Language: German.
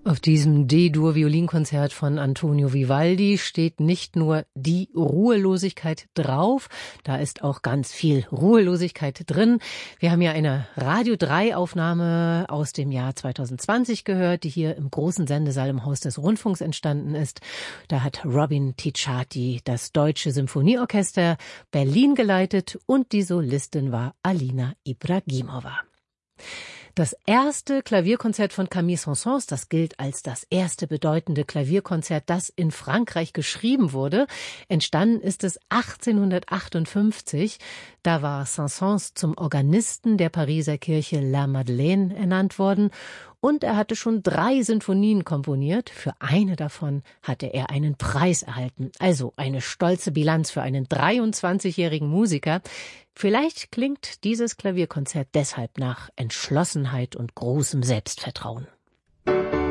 Auf diesem D-Dur-Violinkonzert von Antonio Vivaldi steht nicht nur die Ruhelosigkeit drauf, da ist auch ganz viel Ruhelosigkeit drin. Wir haben ja eine Radio-3-Aufnahme aus dem Jahr 2020 gehört, die hier im großen Sendesaal im Haus des Rundfunks entstanden ist. Da hat Robin Ticciati das Deutsche Symphonieorchester Berlin geleitet und die Solistin war Alina Ibragimova. Das erste Klavierkonzert von Camille Saint-Saëns, das gilt als das erste bedeutende Klavierkonzert, das in Frankreich geschrieben wurde. Entstanden ist es 1858. Da war Saint-Saëns zum Organisten der Pariser Kirche La Madeleine ernannt worden. Und er hatte schon 3 Sinfonien komponiert. Für eine davon hatte er einen Preis erhalten. Also eine stolze Bilanz für einen 23-jährigen Musiker. Vielleicht klingt dieses Klavierkonzert deshalb nach Entschlossenheit und großem Selbstvertrauen.